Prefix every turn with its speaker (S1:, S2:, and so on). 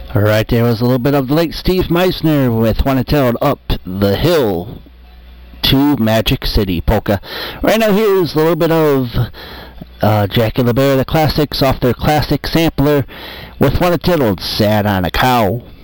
S1: Alright, there was a little bit of the late Steve Meisner with one entitled Up the Hill to Magic City Polka. Right now here's a little bit of Jackie LaBear, the Classics, off their classic sampler with one entitled Sat on a Cow.